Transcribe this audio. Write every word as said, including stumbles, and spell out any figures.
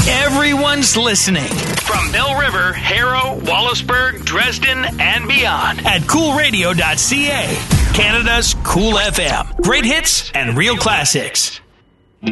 Everyone's listening. From Bell River, Harrow, Wallaceburg, Dresden, and beyond at cool radio dot c a. Canada's Cool F M. Great hits and real classics.